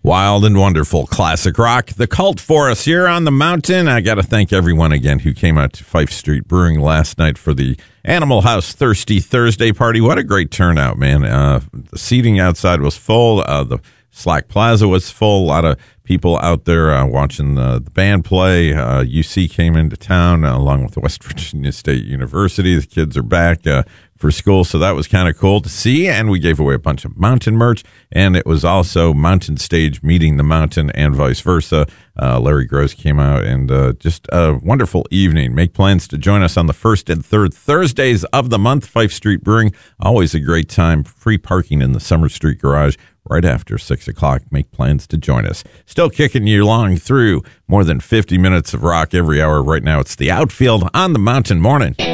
Wild and wonderful classic rock, the Cult for us here on the mountain. I got to thank everyone again who came out to Fife Street Brewing last night for the Animal House Thirsty Thursday party. What a great turnout, man. The seating outside was full. The Slack Plaza was full. A lot of people out there watching the band play. UC came into town along with West Virginia State University. The kids are back for school, so that was kind of cool to see. And we gave away a bunch of mountain merch, and it was also Mountain Stage meeting the mountain and vice versa. Larry Gross came out, and just a wonderful evening. Make plans to join us on the first and third Thursdays of the month. Fife Street Brewing, always a great time. Free parking in the Summer Street Garage right after 6 o'clock. Make plans to join us. Still kicking you along through more than 50 minutes of rock every hour right now. It's the Outfield on the Mountain Morning.